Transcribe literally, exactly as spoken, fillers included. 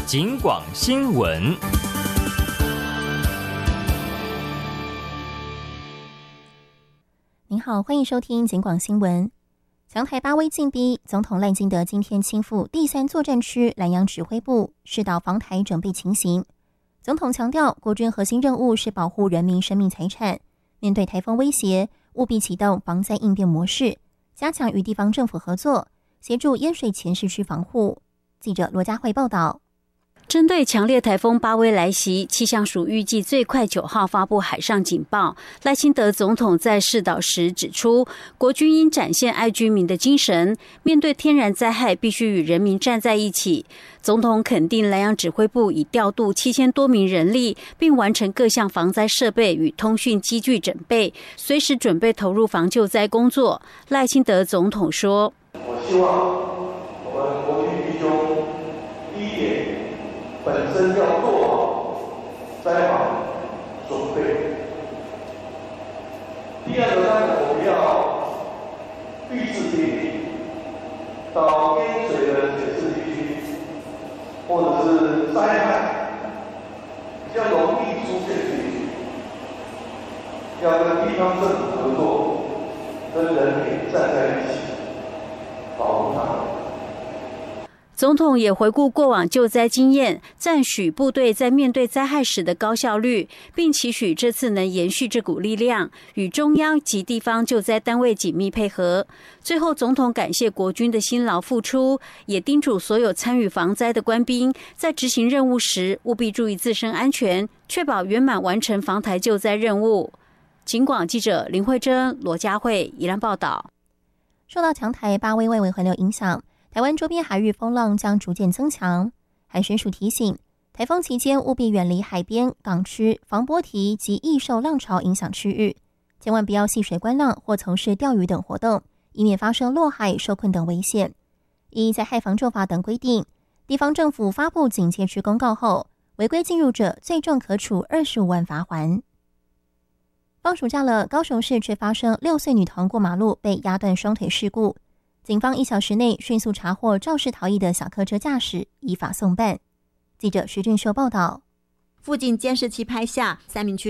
警广新闻。 您好，欢迎收听警广新闻。强台巴威进逼，总统赖清德今天亲赴第三作战区兰阳指挥部，视导防台准备情形。总统强调，国军核心任务是保护人民生命财产，面对台风威胁，务必启动防灾应变模式，加强与地方政府合作，协助淹水前市区防护。记者罗佳慧报道。 针对强烈台风巴威来袭，气象署预计最快九号发布海上警报。赖清德总统在视导时指出，国军应展现爱居民的精神，面对天然灾害必须与人民站在一起。总统肯定兰阳指挥部已调度七千多名人力，并完成各项防灾设备与通讯机具整备，随时准备投入防救灾工作。赖清德总统说：“ 我希望我们国军弟兄第一点。”本身要做好灾防准备。第二个呢，我们要预制地理，到淹水的显示地区，或者是灾害比较容易出现的地区，要跟地方政府合作，跟人民站在一起，保护他们。 总统也回顾过往救灾经验，赞许部队在面对灾害时的高效率，并期许这次能延续这股力量，与中央及地方救灾单位紧密配合。最后，总统感谢国军的辛劳付出，也叮嘱所有参与防灾的官兵，在执行任务时务必注意自身安全，确保圆满完成防台救灾任务。警广记者林慧珍、罗佳慧宜兰报道。 受到强台巴威外围环流影响，台湾周边海域风浪将逐渐增强，海巡署提醒，台风期间务必远离海边、港区、防波堤及易受浪潮影响区域，千万不要戏水观浪或从事钓鱼等活动，以免发生落海、受困等危险。依灾害防救法等规定，地方政府发布警戒区公告后，违规进入者最重可处二十五万罚锾。放暑假了，高雄市却发生六岁女童过马路被压断双腿事故。警方一小时内迅速查获肇事逃逸的小客车驾驶，依法送办。记者徐俊秀报道。 附近监视器拍下三名